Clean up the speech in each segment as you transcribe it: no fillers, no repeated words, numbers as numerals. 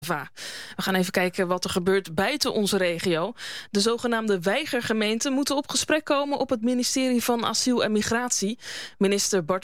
We gaan even kijken wat er gebeurt buiten onze regio. De zogenaamde weigergemeenten moeten op gesprek komen op het ministerie van Asiel en Migratie. Minister Bart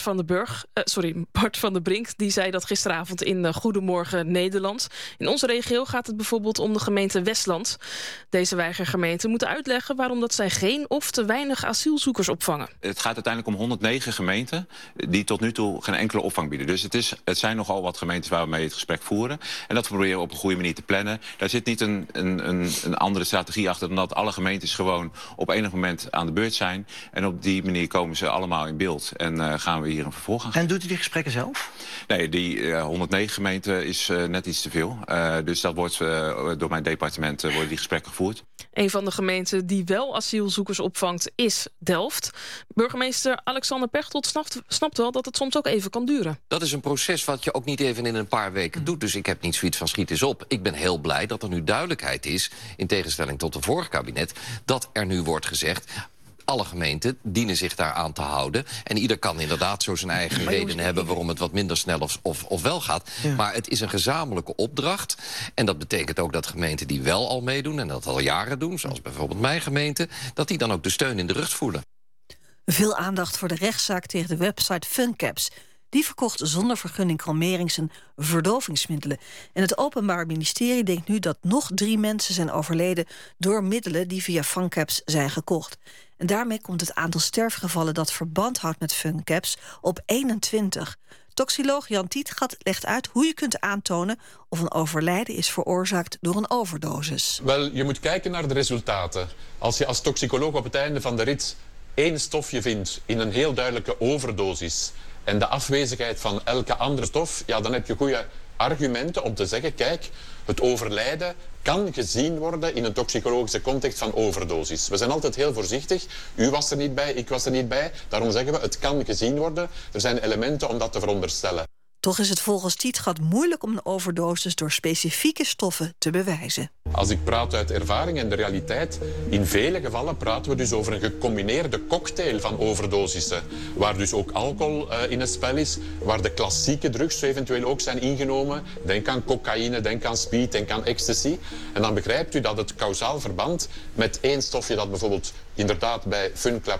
van der Brink die zei dat gisteravond in Goedemorgen Nederland. In onze regio gaat het bijvoorbeeld om de gemeente Westland. Deze weigergemeenten moeten uitleggen waarom dat zij geen of te weinig asielzoekers opvangen. Het gaat uiteindelijk om 109 gemeenten die tot nu toe geen enkele opvang bieden. Dus het zijn nogal wat gemeentes waar we mee het gesprek voeren. En dat proberen we op een goede manier te plannen. Daar zit niet een andere strategie achter dan dat alle gemeentes gewoon op enig moment aan de beurt zijn. En op die manier komen ze allemaal in beeld. En gaan we hier een vervolg aan geven. En doet u die gesprekken zelf? Nee, die 109 gemeenten is net iets te veel. Dus dat wordt door mijn departement worden die gesprekken gevoerd. Een van de gemeenten die wel asielzoekers opvangt is Delft. Burgemeester Alexander Pechtold snapt wel dat het soms ook even kan duren. Dat is een proces wat je ook niet even in een paar weken doet. Dus ik heb niet zoiets van schiet eens op. Ik ben heel blij dat er nu duidelijkheid is, in tegenstelling tot het vorige kabinet, dat er nu wordt gezegd, alle gemeenten dienen zich daaraan te houden. En ieder kan inderdaad zo zijn eigen reden hebben waarom het wat minder snel of wel gaat. Ja. Maar het is een gezamenlijke opdracht. En dat betekent ook dat gemeenten die wel al meedoen en dat al jaren doen, zoals bijvoorbeeld mijn gemeente, dat die dan ook de steun in de rug voelen. Veel aandacht voor de rechtszaak tegen de website Funcaps. Die verkocht zonder vergunning Kalmerings en verdovingsmiddelen. En het Openbaar Ministerie denkt nu dat nog 3 mensen zijn overleden door middelen die via Funcaps zijn gekocht. En daarmee komt het aantal sterfgevallen dat verband houdt met Funcaps op 21. Toxicoloog Jan Tietgat legt uit hoe je kunt aantonen of een overlijden is veroorzaakt door een overdosis. Wel, je moet kijken naar de resultaten. Als je als toxicoloog op het einde van de rit 1 stofje vindt in een heel duidelijke overdosis en de afwezigheid van elke andere stof, ja, dan heb je goede argumenten om te zeggen, kijk, het overlijden kan gezien worden in een toxicologische context van overdosis. We zijn altijd heel voorzichtig. U was er niet bij, ik was er niet bij. Daarom zeggen we, het kan gezien worden. Er zijn elementen om dat te veronderstellen. Toch is het volgens Tietgat moeilijk om een overdosis door specifieke stoffen te bewijzen. Als ik praat uit ervaring en de realiteit, in vele gevallen praten we dus over een gecombineerde cocktail van overdosissen. Waar dus ook alcohol in het spel is, waar de klassieke drugs eventueel ook zijn ingenomen. Denk aan cocaïne, denk aan speed, denk aan ecstasy. En dan begrijpt u dat het kausaal verband met 1 stofje dat bijvoorbeeld inderdaad bij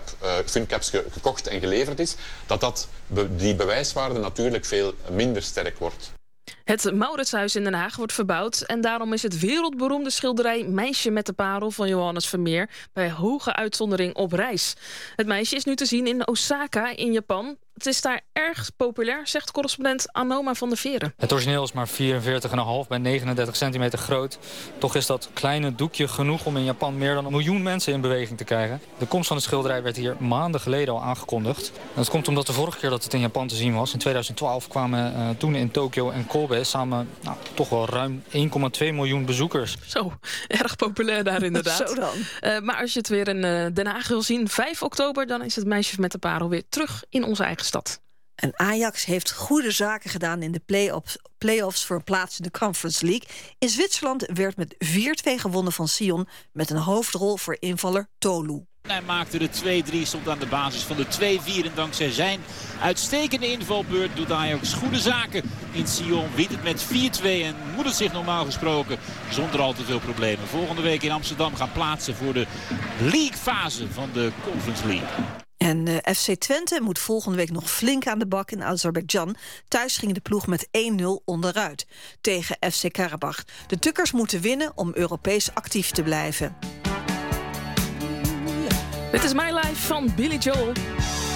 Funcaps gekocht en geleverd is, dat die bewijswaarde natuurlijk veel minder sterk wordt. Het Mauritshuis in Den Haag wordt verbouwd en daarom is het wereldberoemde schilderij Meisje met de Parel van Johannes Vermeer bij hoge uitzondering op reis. Het meisje is nu te zien in Osaka in Japan. Het is daar erg populair, zegt correspondent Anoma van der Veren. Het origineel is maar 44,5 bij 39 centimeter groot. Toch is dat kleine doekje genoeg om in Japan meer dan 1 miljoen mensen in beweging te krijgen. De komst van de schilderij werd hier maanden geleden al aangekondigd. En dat komt omdat de vorige keer dat het in Japan te zien was, in 2012, kwamen toen in Tokio en Kobe samen toch wel ruim 1,2 miljoen bezoekers. Zo, erg populair daar inderdaad. Zo dan. Maar als je het weer in Den Haag wil zien, 5 oktober... dan is het Meisje met de Parel weer terug in onze eigen stad. En Ajax heeft goede zaken gedaan in de play-offs voor een plaats in de Conference League. In Zwitserland werd met 4-2 gewonnen van Sion met een hoofdrol voor invaller Tolu. Hij maakte de 2-3, stond aan de basis van de 2-4. En dankzij zijn uitstekende invalbeurt doet Ajax goede zaken in Sion. Wint het met 4-2 en moet het zich normaal gesproken zonder al te veel problemen volgende week in Amsterdam gaan plaatsen voor de League-fase van de Conference League. En FC Twente moet volgende week nog flink aan de bak in Azerbeidzjan. Thuis ging de ploeg met 1-0 onderuit tegen FC Karabach. De Tukkers moeten winnen om Europees actief te blijven. Dit is My Life van Billy Joel.